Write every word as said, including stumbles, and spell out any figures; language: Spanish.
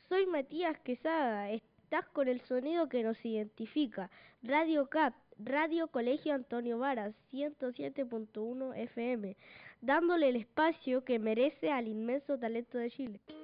Soy Matías Quesada, estás con el sonido que nos identifica. Radio C A P, Radio Colegio Antonio Varas, ciento siete punto uno F M, dándole el espacio que merece al inmenso talento de Chile.